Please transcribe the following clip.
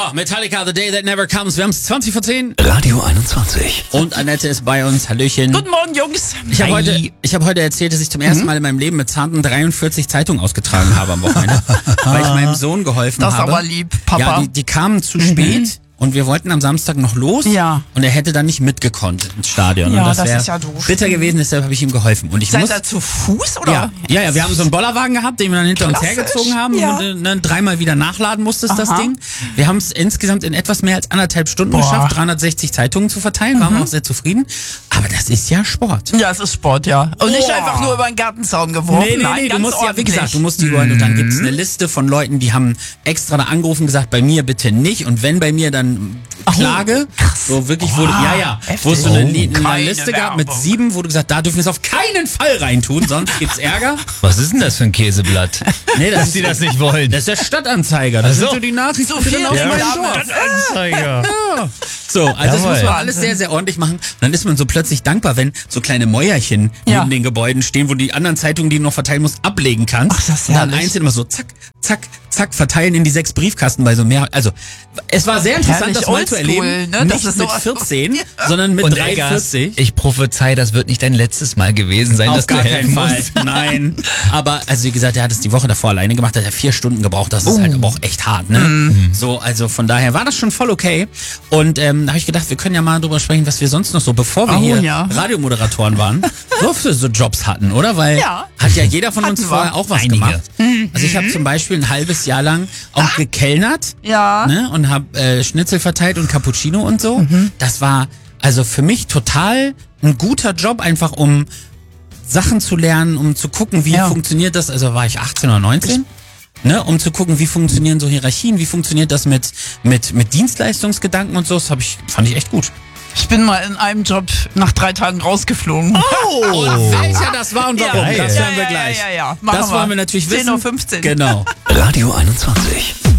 Metallica, The Day That Never Comes. Wir haben es 20 vor 10. Radio 21. Und Annette ist bei uns. Hallöchen. Guten Morgen, Jungs. Ich habe heute erzählt, dass ich zum ersten Mal in meinem Leben mit zarten 43 Zeitungen ausgetragen habe am Wochenende. Weil ich meinem Sohn geholfen habe. Das ist aber lieb, Papa. Ja, die kamen zu spät. Und wir wollten am Samstag noch los. Ja. Und er hätte dann nicht mitgekonnt ins Stadion. Ja, und das wär ist ja doof. bitter gewesen, deshalb habe ich ihm geholfen. Und ich Seid muss, ihr zu Fuß, oder? ja, wir haben so einen Bollerwagen gehabt, den wir dann hinter uns Klassisch, hergezogen haben. ja. Und dann dreimal wieder nachladen musstest, das Aha. Ding. Wir haben es insgesamt in etwas mehr als 1,5 Stunden geschafft, 360 Zeitungen zu verteilen. Waren wir auch sehr zufrieden. Aber das ist ja Sport. Ja, es ist Sport, ja. Und nicht einfach nur über den Gartenzaun geworfen. Nein, du ganz musst ja, wie ordentlich. gesagt, du musst die überall. Und dann gibt's eine Liste von Leuten, die haben extra da angerufen und gesagt, bei mir bitte nicht. Und wenn bei mir, dann Klage. So wirklich wurde, wo es so eine Keine Liste gab mit Werbung. 7, wo du gesagt, da dürfen wir es auf keinen Fall reintun, sonst gibt's Ärger. Was ist denn das für ein Käseblatt? Nee, das Dass ist, die das nicht wollen. das ist der Stadtanzeiger. Das Ach so. sind so die Nachrichten So viel aus meinem Reklame. Dorf. Anzeiger. So, also das Jawohl. muss man alles sehr, sehr ordentlich machen. Und dann ist man so plötzlich dankbar, wenn so kleine Mäuerchen Ja. neben den Gebäuden stehen, wo die anderen Zeitungen, die du noch verteilen musst, ablegen kannst. Ach, das ist und dann herrlich. einzeln immer so zack, zack, zack, verteilen in die 6 Briefkasten bei so mehr. Also, es war sehr interessant, Herrlich das mal zu oldschool, erleben. ne? Das Nicht ist so- mit 14, sondern mit Und 43. ich prophezei, das wird nicht dein letztes Mal gewesen sein, Auf dass du gar helfen keinen Fall. musst. Nein. Aber, also wie gesagt, er hat es die Woche davor alleine gemacht, hat er 4 Stunden gebraucht. Das ist halt aber auch echt hart, ne? So, also von daher war das schon voll okay. Und da habe ich gedacht, wir können ja mal drüber sprechen, was wir sonst noch so, bevor wir hier ja. Radiomoderatoren waren, so für so Jobs hatten, oder? Weil Ja. hat ja jeder von uns Hatten wir. vorher auch was Einige. gemacht. Also ich habe zum Beispiel ein halbes Jahr lang auch gekellnert. Ja. Ne? Und habe Schnitzel verteilt und Cappuccino und so. Das war also für mich total ein guter Job, einfach um Sachen zu lernen, um zu gucken, wie funktioniert das. Also war ich 18 oder 19. Ne, um zu gucken, wie funktionieren so Hierarchien, wie funktioniert das mit Dienstleistungsgedanken und so. Das fand ich echt gut. Ich bin mal in einem Job nach 3 Tagen rausgeflogen. Oh! Und welcher das war und warum, Ja, das ja, hören wir gleich. Ja. Machen Das wollen wir natürlich wissen. 10:15 Uhr. Genau. Radio 21.